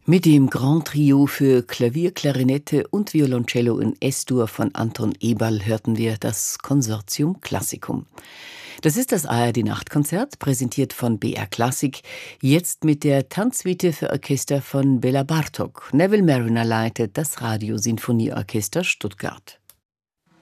Mit dem Grand Trio für Klavier, Klarinette und Violoncello in S-Dur von Anton Eberl hörten wir das Consortium Classicum. Das ist das ARD-Nachtkonzert, präsentiert von BR Klassik, jetzt mit der Tanzsuite für Orchester von Bela Bartok. Neville Marriner leitet das Radiosinfonieorchester Stuttgart.